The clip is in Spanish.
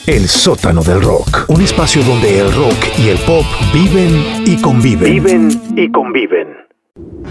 El sótano del rock, un espacio donde el rock y el pop viven y conviven.